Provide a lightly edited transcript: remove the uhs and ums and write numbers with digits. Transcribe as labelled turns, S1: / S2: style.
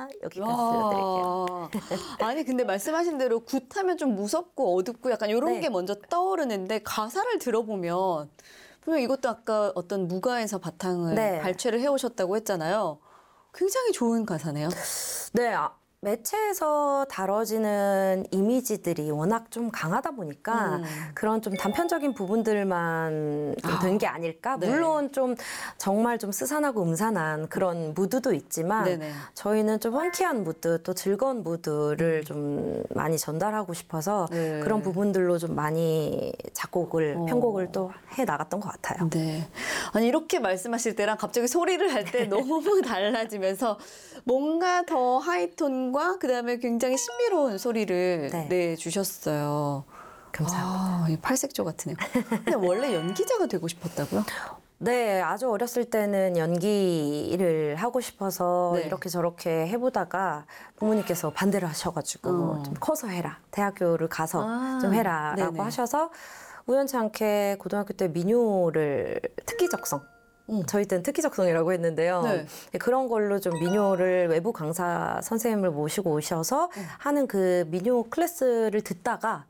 S1: 여기까지 들려드릴게요.
S2: 아니 근데 말씀하신 대로 굿하면 좀 무섭고 어둡고 약간 이런
S1: 네.
S2: 게 먼저 떠오르는데 가사를 들어보면 분명 이것도 아까 어떤 무가에서 바탕을
S1: 네.
S2: 발췌를 해오셨다고 했잖아요. 굉장히 좋은 가사네요.
S1: 네, 매체에서 다뤄지는 이미지들이 워낙 좀 강하다 보니까 그런 좀 단편적인 부분들만 좀 된 게 아닐까?
S2: 네.
S1: 물론 좀 정말 좀 스산하고 음산한 그런 무드도 있지만
S2: 네네.
S1: 저희는 좀 흔쾌한 무드 또 즐거운 무드를 좀 많이 전달하고 싶어서
S2: 네.
S1: 그런 부분들로 좀 많이 작곡을 편곡을 또 해 나갔던 것 같아요.
S2: 네. 아니 이렇게 말씀하실 때랑 갑자기 소리를 할 때 너무 달라지면서 뭔가 더 하이톤과 그다음에 굉장히 신비로운 소리를
S1: 네.
S2: 내주셨어요.
S1: 감사합니다.
S2: 이 팔색조 같으네요. 근데 원래 연기자가 되고 싶었다고요?
S1: 네, 아주 어렸을 때는 연기를 하고 싶어서
S2: 네.
S1: 이렇게 저렇게 해보다가 부모님께서 반대를 하셔가지고 좀 커서 해라. 대학교를 가서 좀 해라라고
S2: 네네.
S1: 하셔서 우연치 않게 고등학교 때 민요를 특기적성. 저희 때는 특기적성이라고 했는데요.
S2: 네.
S1: 그런 걸로 좀 민요를 외부 강사 선생님을 모시고 오셔서 하는 그 민요 클래스를 듣다가